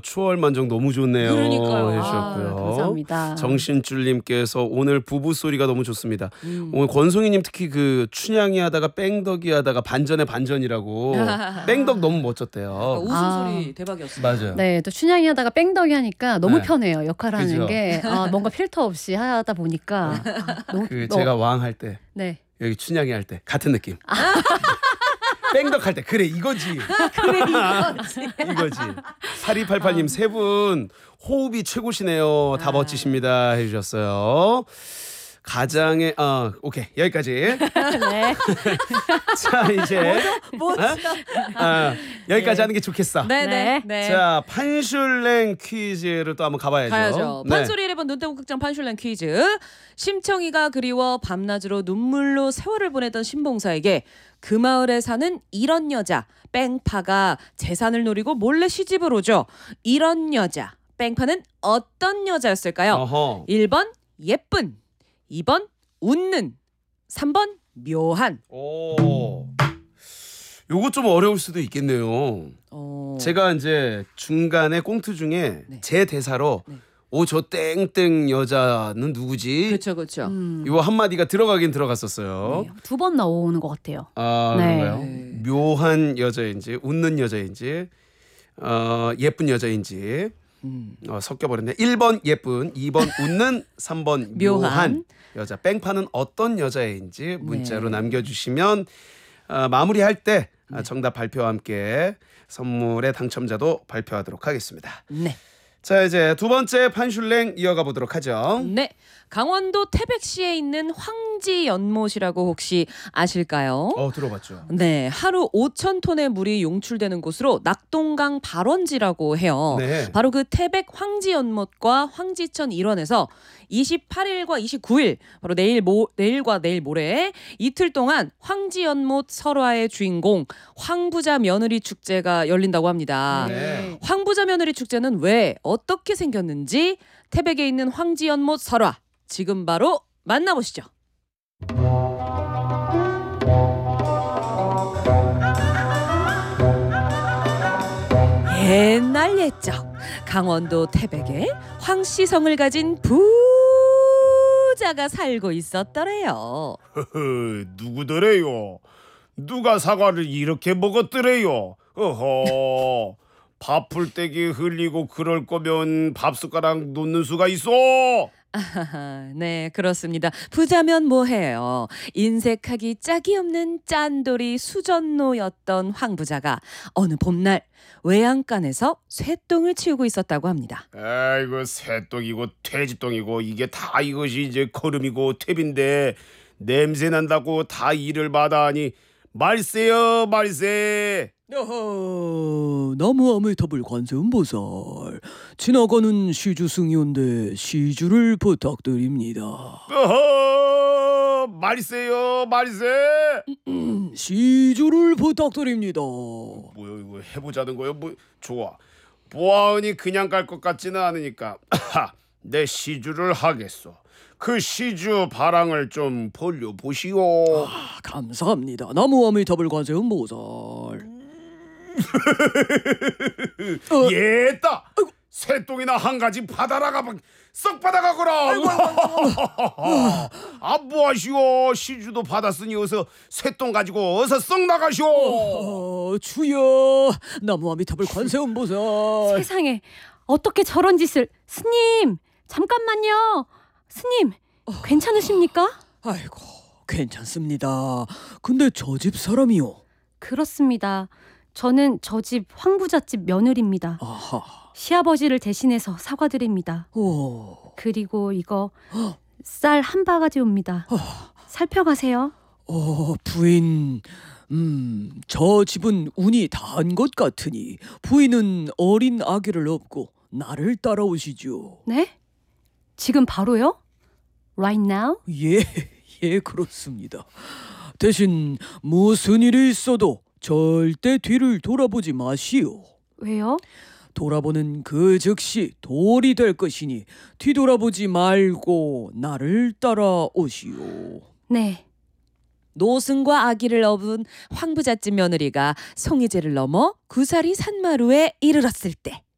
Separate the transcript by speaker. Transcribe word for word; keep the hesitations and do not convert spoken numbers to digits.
Speaker 1: 초월만정 너무 좋네요.
Speaker 2: 그러니까요.
Speaker 1: 해주셨고요.
Speaker 3: 아, 감사합니다.
Speaker 1: 정신줄님께서 오늘 부부 소리가 너무 좋습니다.
Speaker 2: 음.
Speaker 1: 오늘 권송이님 특히 그 춘향이 하다가 뺑덕이 하다가 반전의 반전이라고 뺑덕 너무 멋졌대요.
Speaker 2: 웃음소리
Speaker 3: 아.
Speaker 2: 대박이었어요.
Speaker 1: 맞아요.
Speaker 3: 네, 또 춘향이 하다가 뺑덕이 하니까 너무
Speaker 1: 네.
Speaker 3: 편해요. 역할하는
Speaker 1: 그죠?
Speaker 3: 게 아, 뭔가 필터 없이 하다 보니까 아, 너무
Speaker 1: 그
Speaker 3: 너-
Speaker 1: 제가 왕 할 때
Speaker 3: 네.
Speaker 1: 여기 춘향이 할 때 같은 느낌. 뺑덕 할 때 그래 이거지.
Speaker 3: 그래 이거지.
Speaker 1: 이거지. 사이팔팔님 세 분 호흡이 최고시네요. 다
Speaker 2: 아.
Speaker 1: 멋지십니다 해주셨어요. 가장의 아 오케이 여기까지.
Speaker 3: 네.
Speaker 1: 자 이제
Speaker 2: 뭐
Speaker 1: 어? 아, 여기까지 하는 게 좋겠어.
Speaker 2: 네네. 네.
Speaker 1: 자 판슐랭 퀴즈를 또 한번 가봐야죠.
Speaker 2: 가야죠.
Speaker 1: 네.
Speaker 2: 판소리 일 번 눈대국 극장 판슐랭 퀴즈. 심청이가 그리워 밤낮으로 눈물로 세월을 보내던 신봉사에게 그 마을에 사는 이런 여자 뺑파가 재산을 노리고 몰래 시집을 오죠. 이런 여자 뺑파는 어떤 여자였을까요?
Speaker 1: 어허.
Speaker 2: 일 번 예쁜, 이 번 웃는, 삼 번 묘한.
Speaker 1: 오. 요거 좀 어려울 수도 있겠네요.
Speaker 2: 어...
Speaker 1: 제가 이제 중간에 꽁트 중에
Speaker 2: 네.
Speaker 1: 제 대사로
Speaker 2: 네.
Speaker 1: 오 저 땡땡 여자는 누구지?
Speaker 2: 그렇죠, 그렇죠.
Speaker 3: 음,
Speaker 1: 요 한마디가 들어가긴 들어갔었어요.
Speaker 3: 네, 두 번 나오는 것 같아요.
Speaker 1: 아
Speaker 3: 네.
Speaker 1: 그런가요?
Speaker 2: 네.
Speaker 1: 묘한 여자인지 웃는 여자인지 어, 예쁜 여자인지
Speaker 2: 음.
Speaker 1: 어, 섞여버렸네. 일 번 예쁜, 이 번 웃는, 삼 번 묘한,
Speaker 2: 묘한.
Speaker 1: 여자. 뺑파는 어떤 여자인지 문자로
Speaker 2: 네.
Speaker 1: 남겨주시면 어, 마무리할 때 네. 정답 발표와 함께 선물의 당첨자도 발표하도록 하겠습니다.
Speaker 2: 네.
Speaker 1: 자 이제 두 번째 판슐랭 이어가 보도록 하죠.
Speaker 2: 네. 강원도 태백시에 있는 황지 연못이라고 혹시 아실까요?
Speaker 1: 어 들어봤죠.
Speaker 2: 네, 하루 오천 톤의 물이 용출되는 곳으로 낙동강 발원지라고 해요.
Speaker 1: 네.
Speaker 2: 바로 그 태백 황지 연못과 황지천 일원에서 이십팔 일과 이십구 일 바로 내일 모, 내일과 내일 모레 이틀 동안 황지 연못 설화의 주인공 황부자 며느리 축제가 열린다고 합니다.
Speaker 1: 네.
Speaker 2: 황부자 며느리 축제는 왜 어떻게 생겼는지 태백에 있는 황지 연못 설화 지금 바로 만나보시죠. 옛날 옛적 강원도 태백에 황씨성을 가진 부자가 살고 있었더래요.
Speaker 4: 허허, 누구더래요? 누가 사과를 이렇게 먹었더래요? 어허, 밥풀떼기 흘리고 그럴 거면 밥숟가락 놓는 수가 있어?
Speaker 2: 아하하, 네, 그렇습니다. 부자면 뭐해요. 인색하기 짝이 없는 짠돌이 수전노였던 황부자가 어느 봄날 외양간에서 쇠똥을 치우고 있었다고 합니다.
Speaker 4: 아이고 새똥이고 돼지똥이고 이게 다 이것이 이제 거름이고 퇴비인데 냄새 난다고 다 일을 마다하니 말세요 말세.
Speaker 5: 어허, 나무아미타불 관세음보살 지나가는 시주승이온데 시주를 부탁드립니다.
Speaker 4: 어허, 말세요 말세.
Speaker 5: 시주를 부탁드립니다.
Speaker 4: 뭐야 이거 해보자는 거요? 뭐 좋아. 보아하니 그냥 갈 것 같지는 않으니까 내 시주를 하겠소. 그 시주 바랑을 좀 벌려 보시오.
Speaker 5: 아, 감사합니다. 나무아미타불 관세음보살.
Speaker 4: 예따 새똥이나 한 가지 받아라가 썩 받아가거라. 아 뭐하시오. 시주도 받았으니 어서 새똥 가지고 어서 썩 나가시오.
Speaker 5: 어, 주여 나무아미타불 관세음보살.
Speaker 3: 세상에 어떻게 저런 짓을. 스님 잠깐만요. 스님 괜찮으십니까?
Speaker 5: 아이고 괜찮습니다. 근데 저 집 사람이요.
Speaker 3: 그렇습니다. 저는 저 집 황부잣집 며느리입니다.
Speaker 5: 아하.
Speaker 3: 시아버지를 대신해서 사과드립니다.
Speaker 5: 오.
Speaker 3: 그리고 이거 쌀 한 바가지옵니다. 살펴가세요.
Speaker 5: 어, 부인, 음, 저 집은 운이 다한 것 같으니 부인은 어린 아기를 업고 나를 따라오시죠.
Speaker 3: 네? 지금 바로요? Right now?
Speaker 5: 예, 예, 그렇습니다. 대신 무슨 일이 있어도 절대 뒤를 돌아보지 마시오.
Speaker 3: 왜요?
Speaker 5: 돌아보는 그 즉시 돌이 될 것이니 뒤돌아보지 말고 나를 따라오시오.
Speaker 3: 네.
Speaker 2: 노승과 아기를 업은 황부잣집 며느리가 송이제를 넘어 구사리 산마루에 이르렀을 때